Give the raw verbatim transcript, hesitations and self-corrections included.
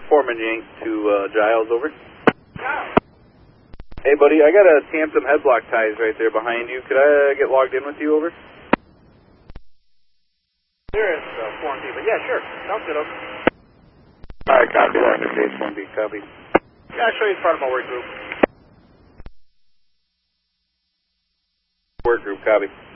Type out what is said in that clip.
Foreman Yank to uh, Giles, over. Hey, buddy, I got to tamp some head block ties right there behind you. Could I uh, get logged in with you, over? There is uh, four and B, but yeah, sure. Sounds good, over. All right, copy that. Okay, one B, copy. Yeah, I'll show you part of my work group. Work group, copy.